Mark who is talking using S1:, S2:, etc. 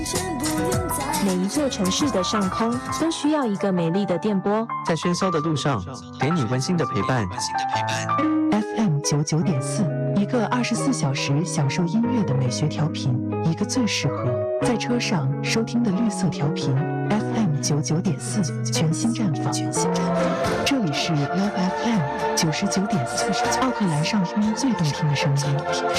S1: 每一座城市的上空都需要一个美丽的电波，
S2: 在喧嚣的路上，给你温馨的陪伴。
S3: FM99.4，一个24小时享受音乐的美学调频，一个最适合在车上收听的绿色调频。FM99.4，全新绽放。这里是 Love FM 99.4，奥克兰上空最动听的声音。